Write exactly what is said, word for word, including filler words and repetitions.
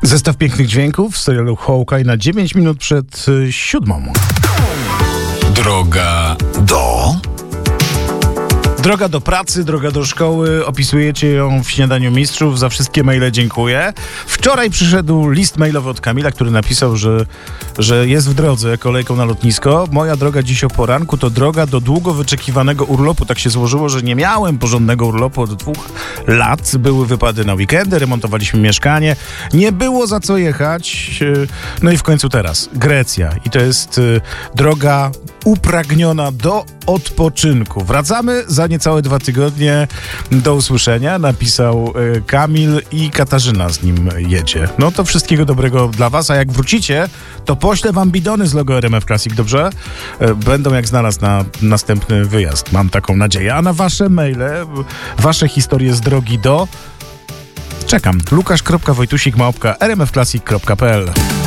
Zestaw pięknych dźwięków w serialu Hawkeye na dziewięć minut przed y, siódmą. Droga do... Droga do pracy, droga do szkoły, opisujecie ją w Śniadaniu Mistrzów. Za wszystkie maile dziękuję. Wczoraj przyszedł list mailowy od Kamila, który napisał, że, że jest w drodze kolejką na lotnisko. Moja droga dziś o poranku to droga do długo wyczekiwanego urlopu. Tak się złożyło, że nie miałem porządnego urlopu od dwóch lat. Były wypady na weekendy, remontowaliśmy mieszkanie. Nie było za co jechać. No i w końcu teraz Grecja. I to jest droga upragniona do odpoczynku. Wracamy za niecałe dwa tygodnie. Do usłyszenia. Napisał y, Kamil i Katarzyna z nim jedzie. No to wszystkiego dobrego dla was, a jak wrócicie, to poślę wam bidony z logo R M F Classic, dobrze? Y, będą jak znalazł na następny wyjazd. Mam taką nadzieję. A na wasze maile, wasze historie z drogi do... Czekam. Lukasz kropka wojtusik małpka r m f classic kropka p l